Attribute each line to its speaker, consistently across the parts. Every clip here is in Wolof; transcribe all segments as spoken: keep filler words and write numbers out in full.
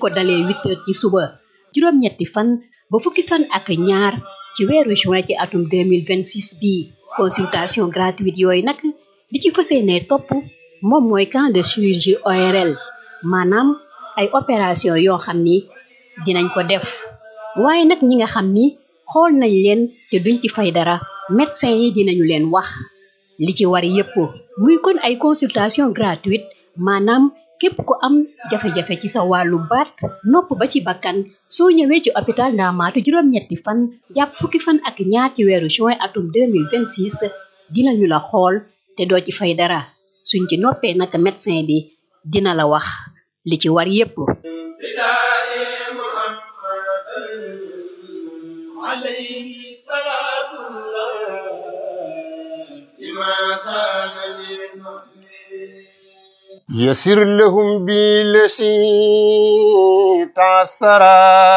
Speaker 1: ko dalee huit heures ci suba juróom-ñetti fan ba fukki fan ak ñaar ci weeru juin ci atum deux mille vingt-six bii consultation gratuite yooyu nag li ci fas yéenee topp moom mooy camp de chirurgie O R L maanaam ay opération yoo xam ni dinañ ko def waaye nag ñi nga xam ni xool nañ leen te duñ ci fay dara médecin yi dinañu leen wax li ci war yépp muy kon ay consultation gratuite maanaam képp ku am jafe-jafe ci sa wàllu baat nopp ba ci bakkan soo ñëwee ci hôpital Ndaamaatu juróom-ñetti fan jàpp fukki fan ak ñaar ci weeru juin atum deux mille vingt-six dinañu la xool te doo ci fay dara suñ ci noppee nag médecin bi dina la wax li ci war yépp
Speaker 2: يسر لهم بالذي تعسرا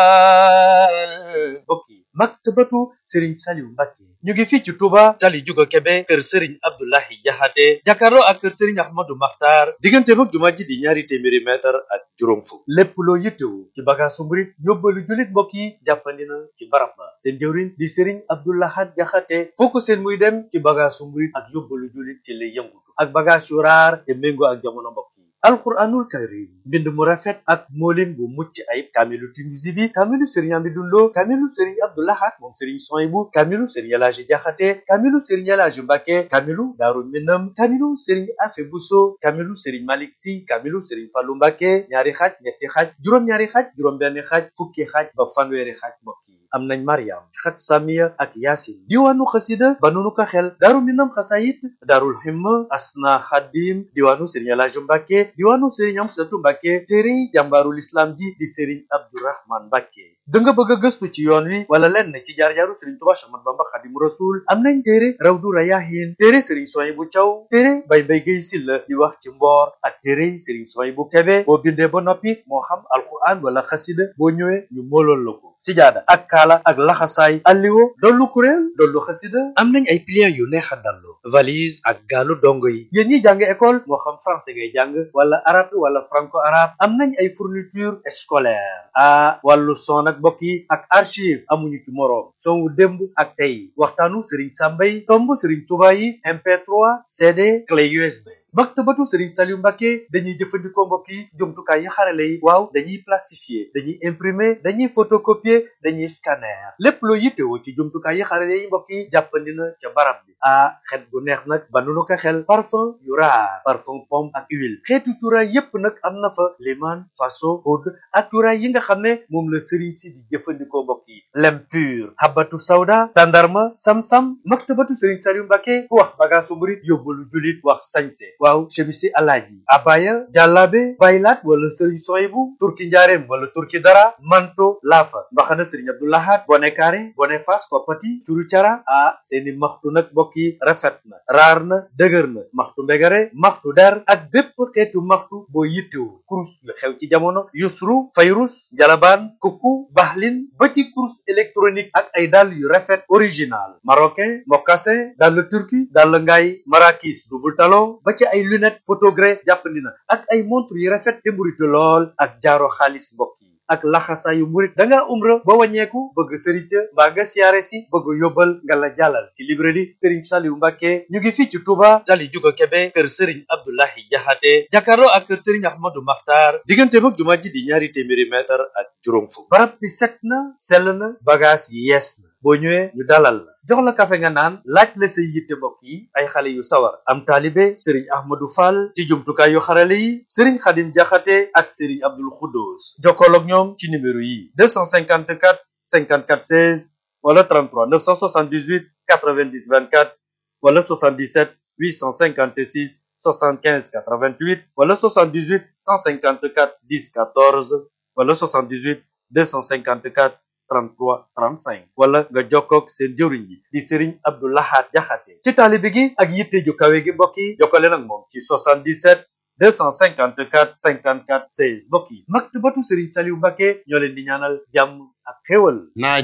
Speaker 3: bokki maktabatu Serigne Saliou Mbacké ñu ngi fii ci Touba tali Juga Kebe kër Serigne Abdoulahi Jaxate jàkkaarloo ak kër Serigne Ahmadou Makhtar diggante mag jumaa ji di ñaari téeméeri mètre ak juróom fukk lépp loo yittewu ci bagaasu murit yóbbalu julit mbokk yi jàppandi na ci barab ba seen jëwriñ di Serigne Abdoulahat Jaxate foo ko seen muy dem ci bagaasu murit ak yóbbalu julit ci lay yëngutu ak bagaas yu raar te méngoo ak jamono mbokk yi alquranul karim mbind mu rafet ak moolin bu mucc ayib kaamilu Tinuusi bi kaamilu Serigne Amidou Lo kaamilu Serigne Abdou Lahad moom Serigne Soyibu kaamilu Serigne Elaaji Jaxate kaamilu Serigne Elaaji Mbàkke kaamilu Daaru Minam kaamilu Serigne Afe Buso kaamilu Serigne Malik Si kaamilu Serigne Fallu Mbàkke ñaari xaaj ñetti xaaj juróom-ñaari xaaj juróom-benn xaaj fukki xaaj ba fanweeri xaaj mbokk yi am nañ Mariam xat Samiya ak Yaasin diwaanu xasida ba nunu ko xel Daaru Minam xasayit Daarul Himma Asna Xadim diwaanu Serigne Elaaji Mbàkke diwaanu Serigne Amsatu Mbàkke téere jàmbaarul islam ji di Serigne Abdourahman Mbàkke da nga bëgg a gëstu ci yoon wi wala lenn ci jaar-jaaru Serigne Touba Ahmadu Bamba Xaadimu Rasuul am nañ téere Rawdu Rayaahiin téere Serigne Souhaïbou Thiaw téere Bay Mbay Gay Silla di wax ci mboor ak téere Serigne Souhaïbou Kébé boo bindee ba noppi moo xam alquran wala xasida boo ñëwee ñu moolool la ko sijaada ak kaala ak laxasaay alliwo dollu kuréel dollu xasida am nañ ay pliant yu neex a dallu valise ak gaalu dongo yi yéen ñi jàng école moo xam français ngay jàng wala arabe wala franco arabe am nañ ay fourniture scolaire a wàllu son ak mbokk yi ak archive amuñu ci moroom son wu démb ak tey waxtaanu Serigne Sambay tomb Serigne Touba yi M P trois C D clé U S B maktabatu Serigne Saliou Mbacké dañuy jëfandikoo mbokk yi jumtukaay yi xarale yi waaw dañuy plastifier dañuy imprimer dañuy photocopier dañuy scanner lépp loo yittewoo ci jumtukaay yi xarale yi mbokk yi jàppandi na ca barab bi ah xet gu neex nag ba nu ko xel parfum yu raar parfum pomme ak huile xeetu cuuraay yépp nag am na fa liman faso oud ak cuuraay yi nga xam ne moom la Serigne si di jëfandikoo mbokk yi lem pur habatu sawda tandarma sam-sam maktabatu Serigne Saliou Mbacké ku wax bagaasu murit yóbbalu julit wax sañse waaw chemisi alaaji abaya jàllaabe baylaat wala Serigne Souhaïbou turki njaareem wala turki dara manto laafa mbaxana Serigne Abdou Lahad bone kaare bone fas koppati curu cara ah seeni maxtu nag mbokk yi rafet na raar na dëgër na maxtu mbegare maxtu der ak bépp xeetu maxtu boo yittewu kurus yu xew ci jamono yusru fayrus jalabaan kukku baxlin ba ci kurus électronique ak ay dàll yu rafet original marocain mocassin dàll turki dàll ngaay marakis double talon ba ci ay lunette photogré jàppandi na ak ay montre yu rafet te mburitu lool ak jaaro xaalis mbokk yi ak laxasaayu murit da ngaa umra ba wàññeeku bëgg sëriñ ca mbaa nga siyaare si bëgg yóbbal nga la jàllal ci librairie Serigne Saliou Mbacké ñu ngi fii ci Touba tali Juga Kebe kër Serigne Abdoulahi Jaxate jàkkaarloo ak kër Serigne Ahmadou Makhtar diggante mag jumaa ji di ñaari téeméeri mètre ak juróom fukk barab bi set na sell na bagage yi yees na boo ñëwee ñu dalal la jox la kafe nga naan laaj la say yitte mbokk yi ay xale yu sawar am taalibe Serigne Ahmadou Fall ci jumtukaay yu xarale yi Serigne Khadim Jaxate ak Serigne Abdoul Khoudous jokkool ak ñoom ci numéro yi deux cent cinquante-quatre cinquante-quatre seize wala trente-trois neuf cent soixante-dix-huit quatre-vingt-dix vingt-quatre wala soixante-dix-sept huit cent cinquante-six soixante-quinze quatre-vingt-huit wala soixante-dix-huit cent cinquante-quatre dix quatorze wala soixante-dix-huit deux cent cinquante-quatre trente-trois trente-cinq wala nga jokkoog seen jëwriñ bi di Serigne Abdou Lahad Jaxate ci taalibe gi ak yitte ju kawe gi mbokk yi jokkale nag moom ci soixante-dix-sept deux cent cinquante-quatre cinquante-quatre seize mbokk yi maktabatu Serigne Saliou Mbacké ñoo leen di ñaanal jàmm ak xéwal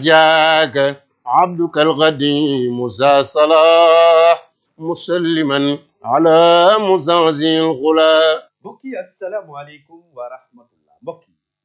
Speaker 2: najaaka abduka alqadim za salah musalliman ala muzazil ghula
Speaker 3: mbokk yi assalaamu aleykum wa rahmatullah mbokk yi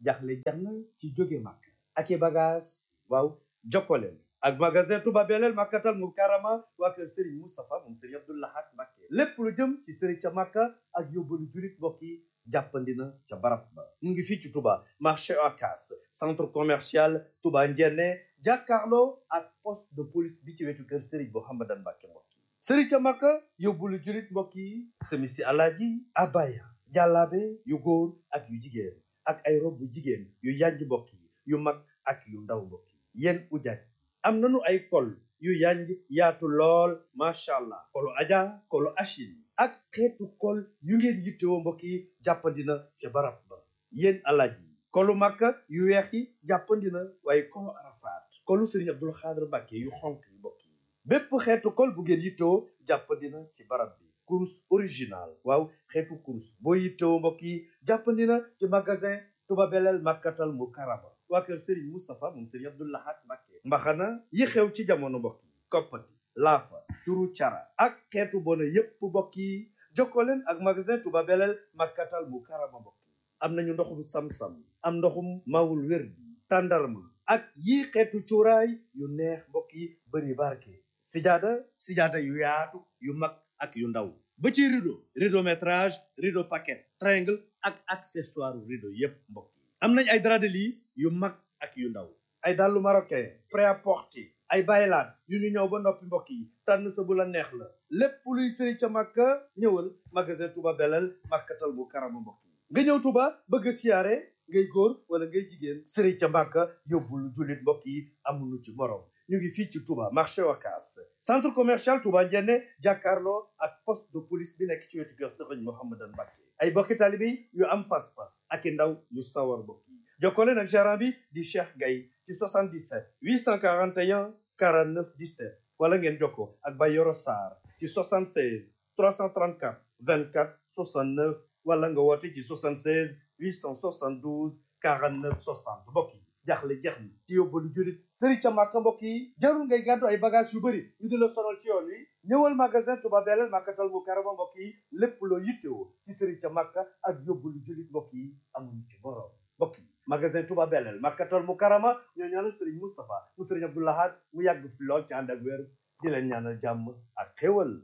Speaker 3: jaxle jeex na ci jóge màkk ak i bagage waaw jokkoleen ak magasin Touba Belel Makkatal Mukarrama waa kër Serigne Moustapha moom Serigne Abdou Lahad Mbacké lépp lu jëm ci Serigne ca Makka ak yóbbalu julit mbokk yi jàppandina ca barab ba mu ngi fii ci Touba marché Ocass centre commercial Touba Ndiéné jàkkaarloo ak poste de police bi ci wetu kër Serigne Mouhamadan Mbacké mbokk yi Serigne ca Makka yóbbalu julit mbokk yi semisi alaaji abaya jàllaabe yu góor ak yu jigéen ak ay rob bu jigéen yu yànj mbokk yi yu mag ak yu ndaw mbokk yi yéen ujaaj am nañu ay kol yu yanj yaatu lool macha allah kolu aja kolu achine ak xeetu kol yu ngeen yittewoo mbokk yi jàppandina ca barab ba yéen alaaj yi kolu makka yu weex yi jàppandina waaye kolu arafaat kolu Serigne Abdou Khadre Mbacké yu xonk yi mbokk yi bépp xeetu kol bu ngeen yittewoo jàppandina ci barab bi kurus original waaw xeetu kurus boo yittewoo mbokk yi jàppandina ci magasin Touba Belel Makkatal Mukarrama waa kër Serigne Moustapha moom Serigne Abdou Lahad Mbacké mbaxana yi xew ci jamono mbokk yi koppati laafa turu cara ak xeetu bona yépp mbokk yi jokkoo leen ak magasin Touba Belel Makkatal Mukarrama mbokk yi am nañu ndoxum sam-sam am ndoxum mawul wér bi tàndarma ak yi xeetu cuuraay yu neex mbokk yi bëri barke sijaada sijaada yu yaatu yu mag ak yu ndaw ba ci rideau rideau métrage rideau paquet triangle ak accessoire rideau yépp mbokk yi am nañ ay drap de lit yu mag ak yu ndaw ay dàllu marocain prêt-à-porter ay baylaat yu ñu ñëw ba noppi mbokk yi tànn sa bu la neex la lépp luy Serigne ca Makka ñëwal magasin Touba Belel Makkatal Mukarrama mbokk yi nga ñëw Touba bëgg a siyaare ngay góor wala ngay jigéen Serigne ca Makka yóbbul jullit mbokk yi amuñu ci morom ñu ngi fii ci Touba marché Ocass centre commercial Touba Ndiéné jàkkaarloo ak poste de police bi nekk ci wetu kër Serigne Mouhamadan Mbacké ay bokki taalibe yu am pas-pas ak i ndaw yu sawar mbokk yi jokkoo leen ak gérant bi di Cheikh Gaye ci soixante-dix-sept huit cent quarante et un quarante-neuf dix-sept wala ngeen jokkoo ak Bayoro Sarr ci soixante-seize trois cent trente-quatre vingt-quatre soixante-neuf wala nga woote ci soixante-seize huit cent soixante-douze quarante-neuf soixante mbokk yi jaaxle jeex na ci yóbbalu jurit Serigne ca Makka mbokk yi jarul ngay gàddu ay bagage yu bëri ñu di la sonal ci yoon wi ñëwal magasin Touba Belel Makkatal Mukarrama mbokk yi lépp loo yittewoo ci Serigne ca Makka ak yóbbalu jurit mbokk yi amuñu ci borom mbokk yi magasin Touba Belel Makkatal Mukarrama ñoo ñaanal Serigne Moustapha mu Serigne Abdou Lahad mu yàgg fi lool ci ànd ak wér di leen ñaanal jàmm ak xéwal.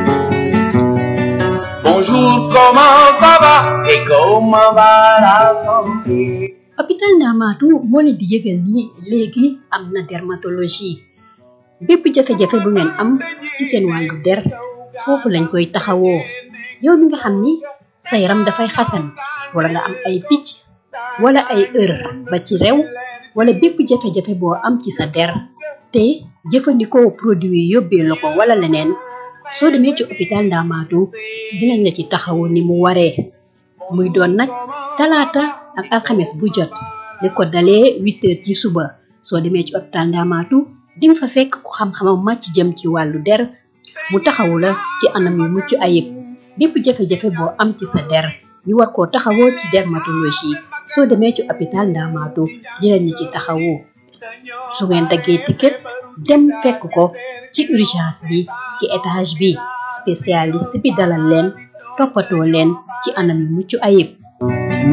Speaker 4: Bonjour, comment ça va et comment va la santé?
Speaker 1: hôpital Ndamatou moo leen di yëgal ni léegi am na dermatologie bépp jafe-jafe bu ngeen am ci seen wàllu der foofu lañ koy taxawoo yow mi nga xam ni sa yaram dafay xasan wala nga am ay picc wala ay ër ba ci rew wala bépp jafe-jafe boo am ci sa der te jëfandikoo produit yi yóbbee la ko wala leneen soo demee ci hôpital Ndamatou dinañ la ci taxawu ni mu waree muy doon nag talaata ak alxames bu jot li ko dalee huit heures ci suba soo demee ci hôpital Ndamatou di nga fa fekk ku xam-xamam màcc jëm ci wàllu der mu taxawu la ci anam yu mucc ayib bépp jafe-jafe boo am ci sa der ñu war koo taxawoo ci dermatologie soo demee ci hôpital Ndamatou dinañ la ci taxawu su ngeen daggee ticket dem fekk ko ci urgence bi ci étage bi spécialiste bi dalal leen toppatoo leen ci anam yu mucc ayib